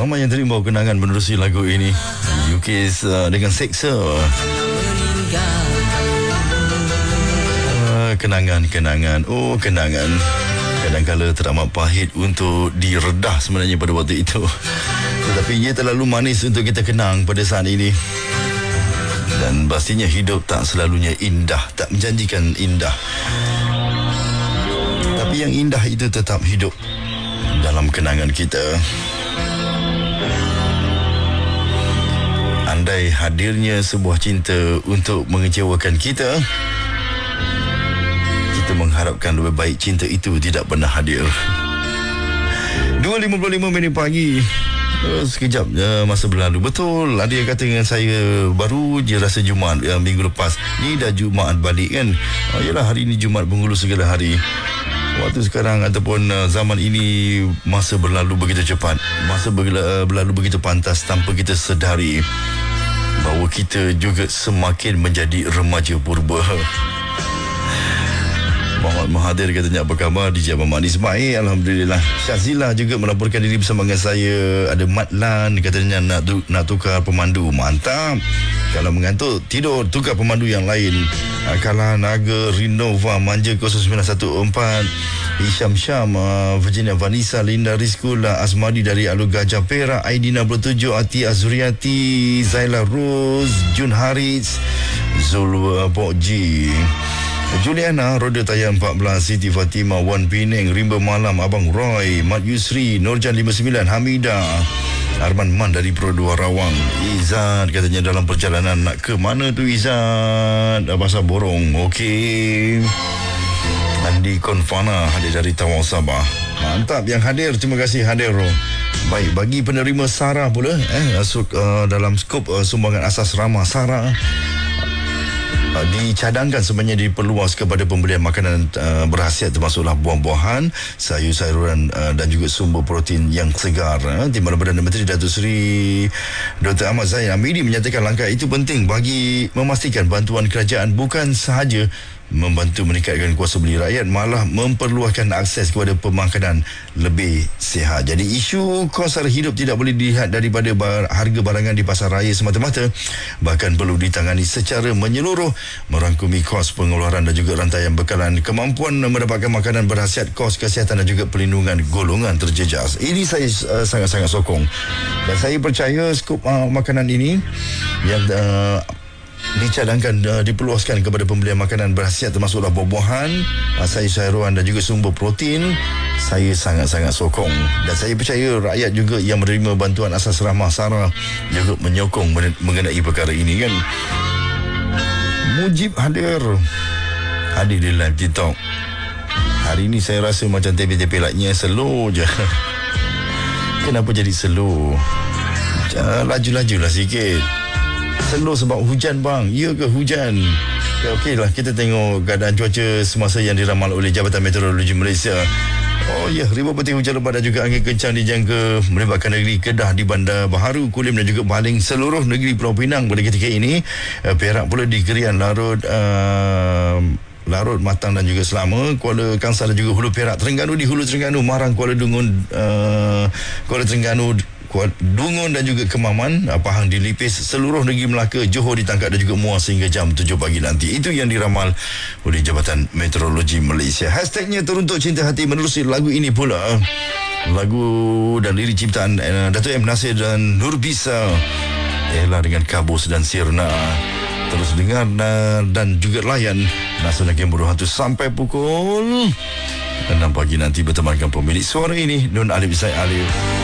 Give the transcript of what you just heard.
Ramai yang terima kenangan menerusi lagu ini. UK's dengan Seksa. Kenangan. Oh, kenangan. Kadang-kala teramat pahit untuk diredah sebenarnya pada waktu itu. Tetapi ia terlalu manis untuk kita kenang pada saat ini. Dan pastinya hidup tak selalunya indah, tak menjanjikan indah. Tapi yang indah itu tetap hidup dalam kenangan kita. Andai hadirnya sebuah cinta untuk mengecewakan kita, kita mengharapkan lebih baik cinta itu tidak pernah hadir. 2.55 minit pagi. Sekejap masa berlalu. Betul, ada yang kata dengan saya, baru je rasa Jumaat minggu lepas. Ni dah Jumaat balik kan. Yalah, hari ni Jumaat penghulu segala hari. Waktu sekarang ataupun zaman ini, masa berlalu begitu cepat. Masa berlalu begitu pantas tanpa kita sedari bahawa kita juga semakin menjadi remaja purba. Muhammad Mahathir katanya, apa khabar? DJ Abang Manis baik, Alhamdulillah. Syazila juga melaporkan diri bersama dengan saya. Ada Matlan katanya nak tukar pemandu. Mantap. Kalau mengantuk, tidur, tukar pemandu yang lain. Kala Naga, Rinova, Manja 0914, Hisham Syam, Virginia Vanessa, Linda Rizkula, Asmadi dari Alu Gajah Perak, Aidina 67, Ati Azuriati, Zaila Rose, Jun Haris, Zul Pokji, Juliana, Roda Tayang 14, Siti Fatimah, Wan Penang, Rimba Malam, Abang Roy, Mat Yusri, Nurjan 59, Hamida, Arman Man dari Pro 2 Rawang. Izzat katanya dalam perjalanan. Nak ke mana tu Izzat? Pasar Borong. Okey. Andi Konfana hadir dari Tawau Sabah. Mantap yang hadir. Terima kasih hadir. Baik, bagi penerima Sarah pula masuk dalam skop sumbangan asas ramah Sarah, dicadangkan sebenarnya diperluas kepada pembelian makanan berkhasiat, termasuklah buah-buahan, sayur-sayuran dan juga sumber protein yang segar. Di mana Perdana Menteri Datuk Seri Dr. Ahmad Zahid Hamidi menyatakan langkah itu penting bagi memastikan bantuan kerajaan bukan sahaja membantu meningkatkan kuasa beli rakyat, malah memperluaskan akses kepada pemakanan lebih sihat. Jadi isu kos sara hidup tidak boleh dilihat daripada harga barangan di pasar raya semata-mata, bahkan perlu ditangani secara menyeluruh, merangkumi kos pengeluaran dan juga rantaian bekalan, kemampuan mendapatkan makanan berkhasiat, kos kesihatan dan juga perlindungan golongan terjejas. Ini saya sangat-sangat sokong, dan saya percaya skop makanan ini yang dicadangkan diperluaskan kepada pembelian makanan berkhasiat, termasuklah buah-buahan, sayur-sayuran dan juga sumber protein. Saya sangat-sangat sokong, dan saya percaya rakyat juga yang menerima bantuan asas rahmah Sarah juga menyokong mengenai perkara ini kan. Mujib hadir di live TikTok. Hari ini saya rasa macam tepi-tepi lightnya slow je. Kenapa jadi slow? Laju-lajulah sikit. Slow sebab hujan bang. Ya ke hujan? Okeylah, kita tengok keadaan cuaca semasa yang diramal oleh Jabatan Meteorologi Malaysia. Oh ya, ribuan petir hujan lebat dan juga angin kencang dijangka melibatkan negeri Kedah di Bandar Baharu, Kulim dan juga Baling, seluruh negeri Pulau Pinang pada ketika ini. Perak pula di Gerian, Larut, Matang dan juga Selama, Kuala Kangsar dan juga Hulu Perak, Terengganu di Hulu Terengganu, Marang, Kuala Dungun, Kuala Terengganu, Dungun dan juga Kemaman, Pahang di Lipis, seluruh negeri Melaka, Johor ditangkap dan juga Muar sehingga jam 7 pagi nanti. Itu yang diramal oleh Jabatan Meteorologi Malaysia. Hashtagnya Teruntuk Cinta Hati menerusi lagu ini pula. Lagu dan lirik ciptaan Dato' M. Nasir dan Nur Bisa. Ialah dengan Kabus dan Sirna. Terus dengar dan juga layan Nasional Game Buruh Hantu sampai pukul 6 pagi nanti bertemankan pemilik suara ini, Nun Alif Zaid Alif.